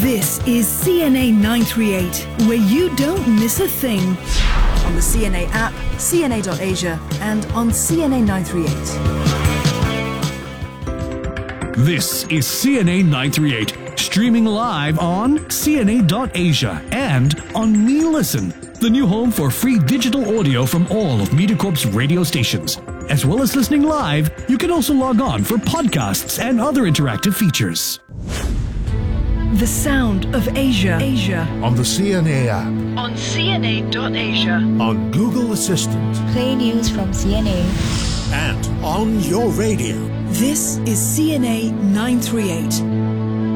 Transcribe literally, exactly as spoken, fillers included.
This is C N A nine three eight, where you don't miss a thing. On the C N A app, C N A dot Asia, and on C N A nine three eight. This is C N A nine three eight, streaming live on C N A dot Asia and on Me Listen, the new home for free digital audio from all of MediaCorp's radio stations. As well as listening live, you can also log on for podcasts and other interactive features. The sound of Asia. Asia. On the C N A app. On C N A dot Asia. On Google Assistant. Play news from C N A. And on your radio. This is C N A nine three eight.